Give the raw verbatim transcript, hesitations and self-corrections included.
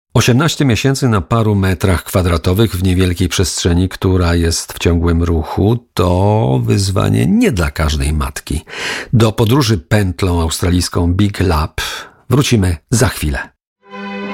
osiemnaście miesięcy na paru metrach kwadratowych w niewielkiej przestrzeni, która jest w ciągłym ruchu, to wyzwanie nie dla każdej matki. Do podróży pętlą australijską Big Lap wrócimy za chwilę.